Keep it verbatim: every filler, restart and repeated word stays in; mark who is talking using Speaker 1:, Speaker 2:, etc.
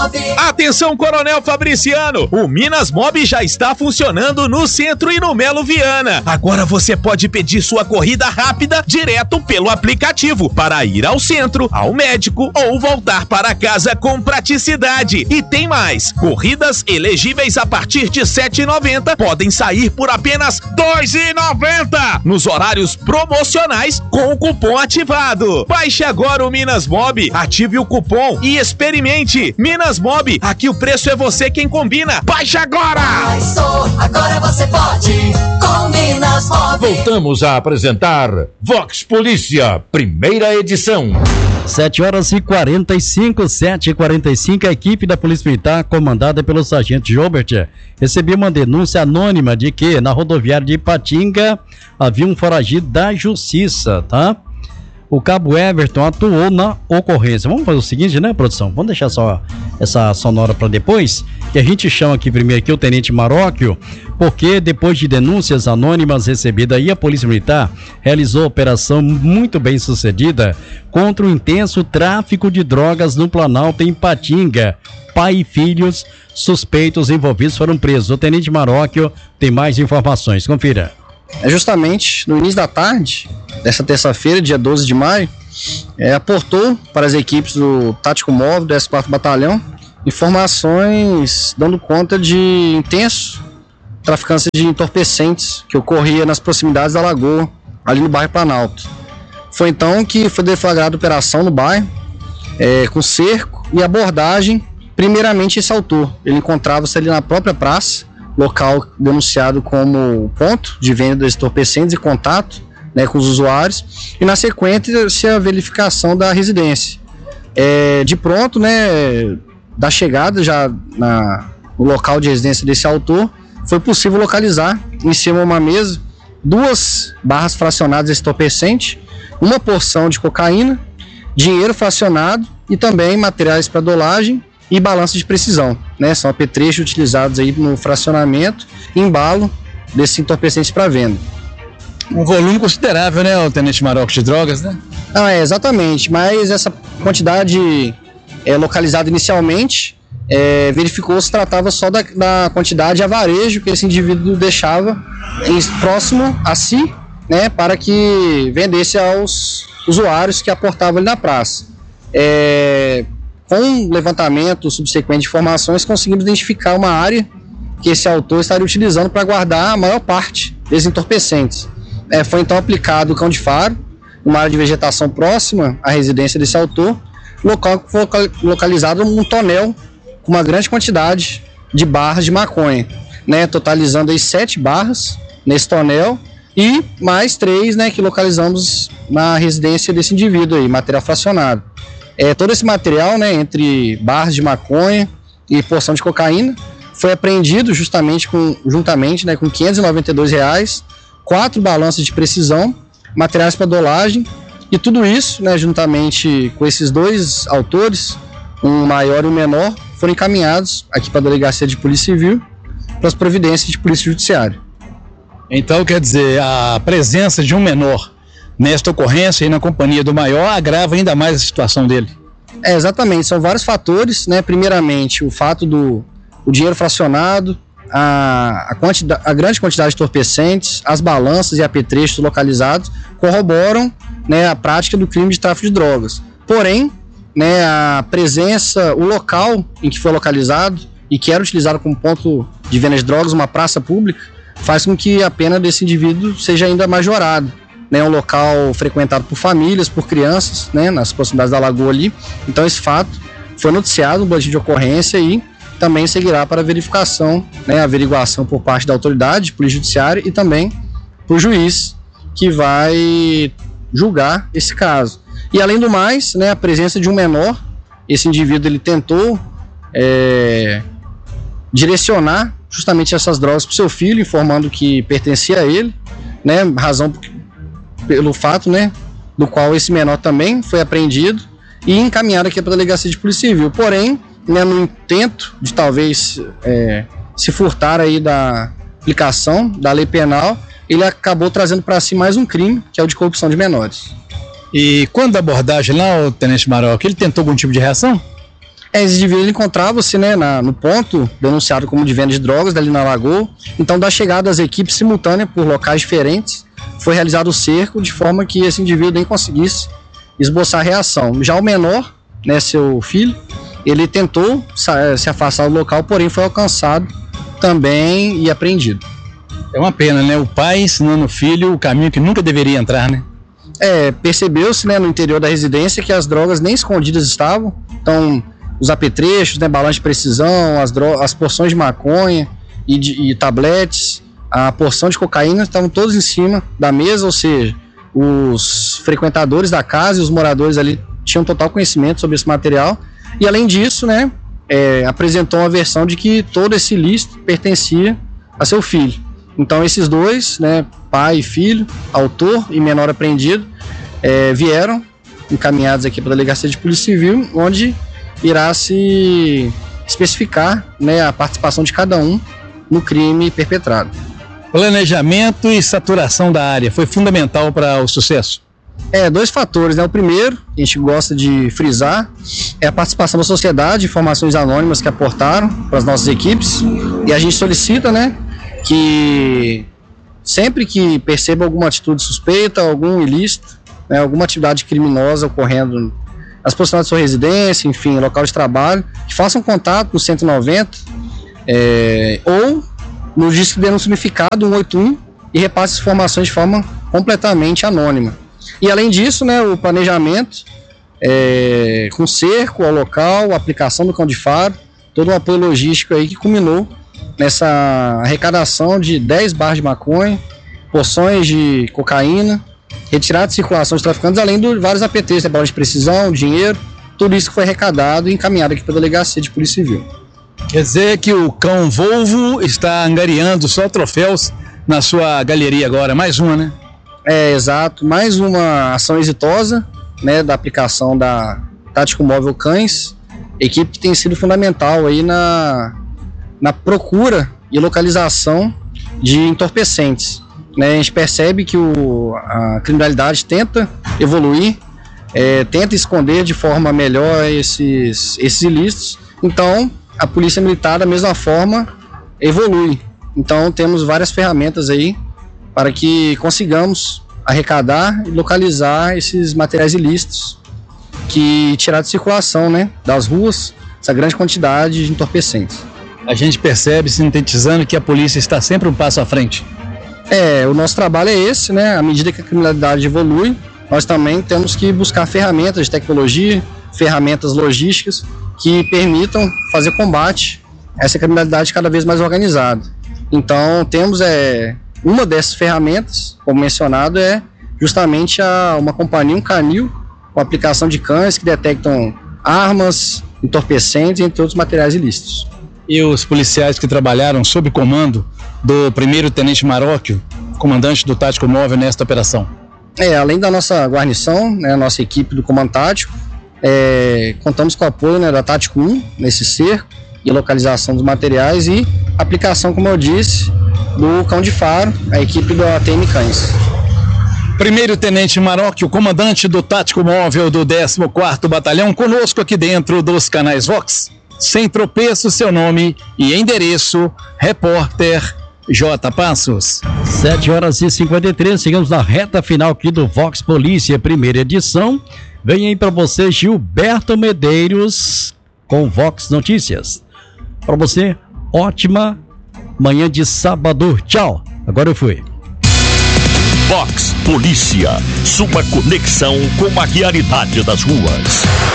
Speaker 1: Atenção, Coronel Fabriciano, o Minas Mob já está funcionando no Centro e no Melo Viana. Agora você pode pedir sua corrida rápida direto pelo aplicativo para ir ao centro, ao médico ou voltar para casa com praticidade. E tem mais, corridas elegíveis a partir de sete reais e noventa centavos podem sair por apenas dois reais e noventa centavos nos horários promocionais com o cupom ativado. Baixe agora o Minas Mob, ative o cupom e experimente. Minas Mob, aqui o preço é você quem combina. Baixe agora!
Speaker 2: Baixou, agora você pode com Minas Mob.
Speaker 3: Voltamos a apresentar Vox Polícia, primeira edição.
Speaker 4: sete horas e quarenta e cinco, sete e quarenta e cinco, a equipe da Polícia Militar, comandada pelo sargento Gilbert, recebeu uma denúncia anônima de que na rodoviária de Ipatinga havia um foragido da justiça, tá? O cabo Everton atuou na ocorrência. Vamos fazer o seguinte, né, produção? Vamos deixar só essa sonora para depois, que a gente chama aqui primeiro aqui o Tenente Maróquio, porque depois de denúncias anônimas recebidas aí, a Polícia Militar realizou operação muito bem sucedida contra o intenso tráfico de drogas no Planalto em Ipatinga. Pai e filhos suspeitos envolvidos foram presos. O Tenente Maróquio tem mais informações. Confira.
Speaker 5: É justamente no início da tarde dessa terça-feira, dia doze de maio, é, aportou para as equipes do Tático Móvel do décimo quarto Batalhão informações dando conta de intenso traficância de entorpecentes que ocorria nas proximidades da Lagoa, ali no bairro Planalto. Foi então que foi deflagrada a operação no bairro, é, com cerco e abordagem. Primeiramente esse autor, ele encontrava-se ali na própria praça, local denunciado como ponto de venda de entorpecentes e contato, né, com os usuários, e na sequência a verificação da residência. É, de pronto, né, da chegada já na, no local de residência desse autor, foi possível localizar em cima de uma mesa duas barras fracionadas de entorpecente, uma porção de cocaína, dinheiro fracionado e também materiais para dolagem e balança de precisão, né? São apetrechos utilizados aí no fracionamento e embalo desses entorpecentes para venda.
Speaker 6: Um volume considerável, né, o Tenente Maróquio, de drogas, né?
Speaker 5: Não, é, exatamente, mas essa quantidade é, localizada inicialmente, é, verificou se tratava só da, da quantidade a varejo que esse indivíduo deixava em, próximo a si, né, para que vendesse aos usuários que aportavam ali na praça. É... Com levantamento subsequente de informações, conseguimos identificar uma área que esse autor estaria utilizando para guardar a maior parte desses entorpecentes. É, foi então aplicado o cão de faro, numa área de vegetação próxima à residência desse autor, local que foi localizado um tonel com uma grande quantidade de barras de maconha, né, totalizando aí sete barras nesse tonel e mais três, né, que localizamos na residência desse indivíduo aí, material fracionado. É, todo esse material, né, entre barras de maconha e porção de cocaína, foi apreendido justamente com, juntamente, né, com quinhentos e noventa e dois reais, quatro balanças de precisão, materiais para dolagem, e tudo isso, né, juntamente com esses dois autores, um maior e um menor, foram encaminhados aqui para a Delegacia de Polícia Civil para as providências de Polícia Judiciária.
Speaker 6: Então, quer dizer, a presença de um menor nesta ocorrência e na companhia do maior agrava ainda mais a situação dele.
Speaker 5: É, exatamente, são vários fatores, né? Primeiramente, o fato do o dinheiro fracionado, a, a, quantidade, a grande quantidade de entorpecentes, as balanças e apetrechos localizados corroboram, né, a prática do crime de tráfico de drogas. Porém, né, a presença, o local em que foi localizado e que era utilizado como ponto de venda de drogas, uma praça pública, faz com que a pena desse indivíduo seja ainda majorada. Né, um local frequentado por famílias, por crianças, né, nas proximidades da lagoa ali. Então esse fato foi noticiado no boletim de ocorrência e também seguirá para verificação, né, averiguação por parte da autoridade, polícia judiciária e também por juiz que vai julgar esse caso. E além do mais, né, a presença de um menor, esse indivíduo ele tentou é, direcionar justamente essas drogas para o seu filho, informando que pertencia a ele, né, razão pelo fato, né, do qual esse menor também foi apreendido e encaminhado aqui para a Delegacia de Polícia Civil. Porém, né, no intento de talvez é, se furtar aí da aplicação da lei penal, ele acabou trazendo para si mais um crime, que é o de corrupção de menores.
Speaker 6: E quando a abordagem lá, o Tenente Maróquio, ele tentou algum tipo de reação?
Speaker 5: É, esse indivíduo encontrava-se, né, na, no ponto denunciado como de venda de drogas, dali na Lagoa. Então, da chegada das equipes simultâneas por locais diferentes, foi realizado o cerco de forma que esse indivíduo nem conseguisse esboçar a reação. Já o menor, né, seu filho, ele tentou se afastar do local, porém foi alcançado também e apreendido.
Speaker 6: É uma pena, né? O pai ensinando o filho o caminho que nunca deveria entrar, né?
Speaker 5: É, percebeu-se, né, no interior da residência que as drogas nem escondidas estavam. Então, os apetrechos, né, balanço de precisão, as, as porções de maconha e, de, e tabletes, a porção de cocaína estavam todos em cima da mesa, ou seja, os frequentadores da casa e os moradores ali tinham total conhecimento sobre esse material. E além disso, né, é, apresentou uma versão de que todo esse ilícito pertencia a seu filho. Então esses dois, né, pai e filho, autor e menor apreendido, é, vieram encaminhados aqui para a Delegacia de Polícia Civil, onde irá se especificar, né, a participação de cada um no crime perpetrado.
Speaker 6: Planejamento e saturação da área foi fundamental para o sucesso?
Speaker 5: É, dois fatores, né? O primeiro, que a gente gosta de frisar, é a participação da sociedade, informações anônimas que aportaram para as nossas equipes, e a gente solicita, né, que sempre que perceba alguma atitude suspeita, algum ilícito, né, alguma atividade criminosa ocorrendo nas proximidades de sua residência, enfim, local de trabalho, que façam contato no cento e noventa é, ou no disco de denúncia unificado cento e oitenta e um e repasse informações de forma completamente anônima. E além disso, né, o planejamento é, com cerco ao local, aplicação do cão de faro, todo um apoio logístico aí que culminou nessa arrecadação de dez barras de maconha, porções de cocaína, retirada de circulação de traficantes, além de vários A P Ts, né, balas de precisão, dinheiro, tudo isso que foi arrecadado e encaminhado aqui para a Delegacia de Polícia Civil.
Speaker 6: Quer dizer que o cão Volvo está angariando só troféus na sua galeria agora, mais uma, né?
Speaker 5: É, exato, mais uma ação exitosa, né, da aplicação da Tático Móvel Cães, equipe que tem sido fundamental aí na, na procura e localização de entorpecentes. Né, a gente percebe que o, a criminalidade tenta evoluir, é, tenta esconder de forma melhor esses, esses ilícitos, então a Polícia Militar da mesma forma evolui. Então temos várias ferramentas aí para que consigamos arrecadar e localizar esses materiais ilícitos que tirar de circulação, né, das ruas essa grande quantidade de entorpecentes.
Speaker 6: A gente percebe, sintetizando, que a polícia está sempre um passo à frente.
Speaker 5: É, o nosso trabalho é esse, né? À medida que a criminalidade evolui, nós também temos que buscar ferramentas de tecnologia, ferramentas logísticas que permitam fazer combate a essa criminalidade cada vez mais organizada. Então, temos é, uma dessas ferramentas, como mencionado, é justamente a, uma companhia, um canil, com aplicação de cães que detectam armas, entorpecentes, entre outros materiais ilícitos.
Speaker 6: E os policiais que trabalharam sob comando do primeiro tenente Marocchio, comandante do Tático Móvel nesta operação?
Speaker 5: É, além da nossa guarnição, né, a nossa equipe do Comando Tático, é, contamos com o apoio, né, da Tático um nesse cerco e localização dos materiais e aplicação, como eu disse, do cão de faro, a equipe do A T M Cães.
Speaker 6: Primeiro Tenente Marocchio, comandante do Tático Móvel do décimo quarto Batalhão, conosco aqui dentro dos canais Vox. Sem tropeço, seu nome e endereço, repórter J. Passos.
Speaker 4: sete horas e cinquenta e três, chegamos na reta final aqui do Vox Polícia, primeira edição. Vem aí para você Gilberto Medeiros com Vox Notícias. Para você, ótima manhã de sábado. Tchau, agora eu fui.
Speaker 1: Vox Polícia, sua conexão com a realidade das ruas.